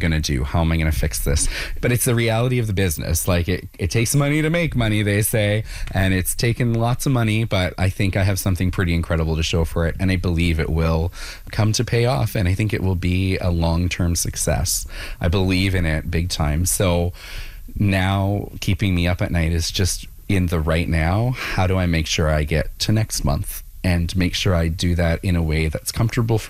going to do? How am I going to fix this? But it's the reality of the business. Like it takes money to make money, they say, and it's taken lots of money, but I think I have something pretty incredible to show for it, and I believe it will come to pay off, and I think it will be a long-term success. I believe in it big time. So now keeping me up at night is just in the right now. How do I make sure I get to next month and make sure I do that in a way that's comfortable for